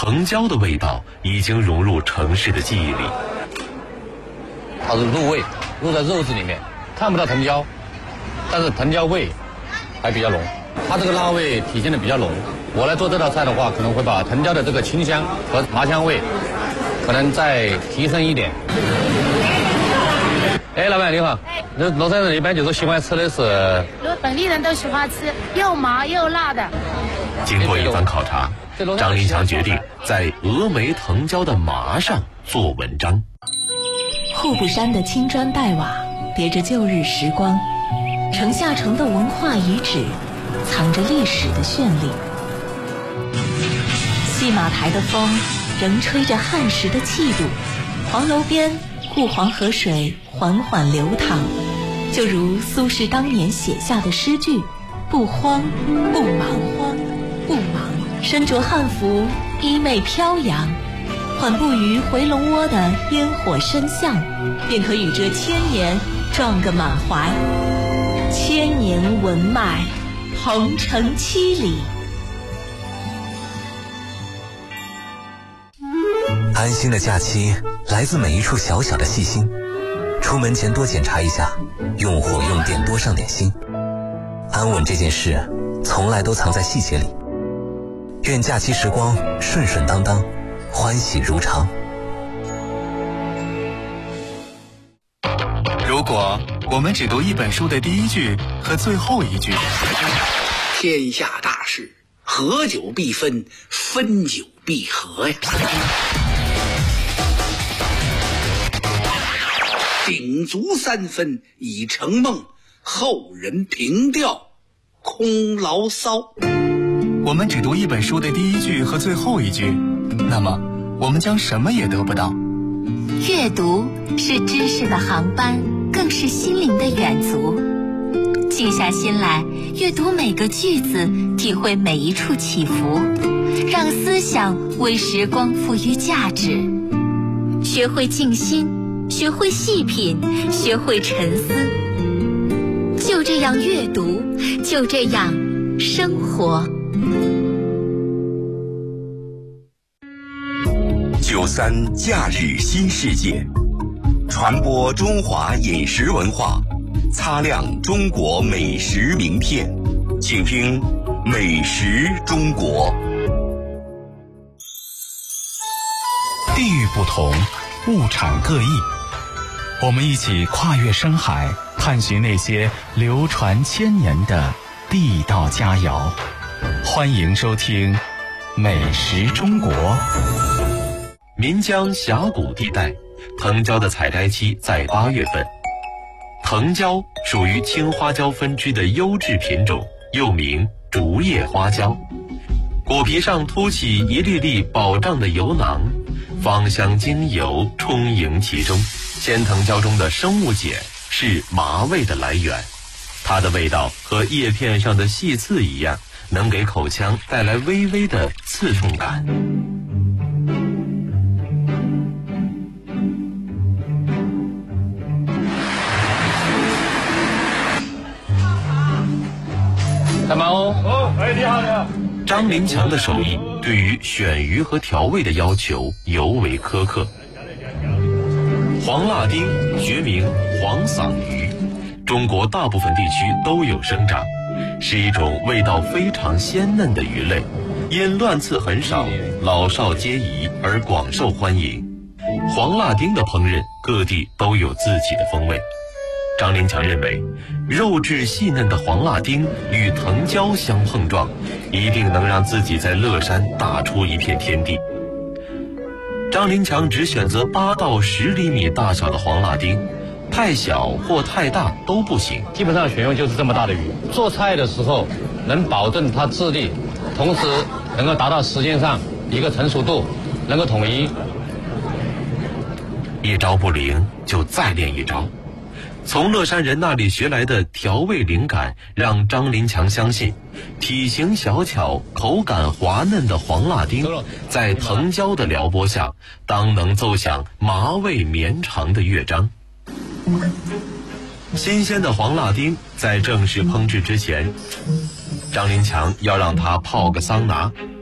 藤椒的味道已经融入城市的记忆里。 它是入味，入在肉质里面，看不到藤椒，但是藤椒味还比较浓。它这个辣味体现的比较浓。我来做这道菜的话，可能会把藤椒的这个清香和麻香味可能再提升一点。哎，老板你好。那乐山人一般就是喜欢吃的是， 本地人都喜欢吃又麻又辣的。 经过一番考察，张林强决定在峨眉藤椒的麻上做文章。 户部山的青砖黛瓦别着旧日时光，城下城的文化遗址藏着历史的绚丽。戏马台的风仍吹着汉时的气度，黄楼边护黄河水缓缓流淌，就如苏轼当年写下的诗句：不慌不忙，不忙，身着汉服，衣袂飘扬，缓步于回龙窝的烟火深巷，便可与这千年撞个满怀。千年文脉，鹏程7里。 安心的假期来自每一处小小的细心，出门前多检查一下，用火用电多上点心。安稳这件事从来都藏在细节里。愿假期时光顺顺当当，欢喜如常。 如果我们只读一本书的第一句和最后一句， 天下大事，合久必分，分久必合呀。鼎足3分已成梦，后人凭吊空牢骚。 我们只读一本书的第一句和最后一句，那么我们将什么也得不到。 阅读是知识的航班，更是心灵的远足。静下心来，阅读每个句子，体会每一处起伏，让思想为时光赋予价值。学会静心，学会细品，学会沉思。就这样阅读，就这样生活。 93假日新世界，传播中华饮食文化，擦亮中国美食名片，请听《美食中国》。 地域不同，物产各异，我们一起跨越深海，探寻那些流传千年的地道佳肴。欢迎收听《美食中国》。 岷江峡谷地带，藤椒的采摘期在8月份。藤椒属于青花椒分支的优质品种，又名竹叶花椒。果皮上凸起一粒粒饱胀的油囊，芳香精油充盈其中。鲜藤椒中的生物碱是麻味的来源，它的味道和叶片上的细刺一样，能给口腔带来微微的刺痛感。 开门哦！ 哦，哎，你好，你好。 张林强的手艺对于选鱼和调味的要求尤为苛刻。黄辣丁学名黄嗓鱼，中国大部分地区都有生长，是一种味道非常鲜嫩的鱼类，因乱刺很少，老少皆宜而广受欢迎。黄辣丁的烹饪各地都有自己的风味。张林强认为，肉质细嫩的黄辣丁与藤椒相碰撞，一定能让自己在乐山打出一片天地。张林强只选择8到10厘米大小的黄辣丁，太小或太大都不行。 基本上选用就是这么大的鱼，做菜的时候能保证它质地，同时能够达到时间上一个成熟度，能够统一。 一招不灵就再练一招。从乐山人那里学来的调味灵感，让张林强相信，体型小巧、口感滑嫩的黄辣丁，在藤椒的撩拨下，当能奏响麻味绵长的乐章。新鲜的黄辣丁在正式烹制之前，张林强要让它泡个桑拿，